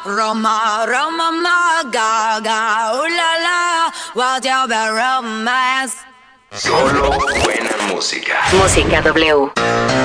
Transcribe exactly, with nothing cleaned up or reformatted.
Roma, Roma, ma, gaga, ooh la la, what you be romance. Solo buena música. Música W.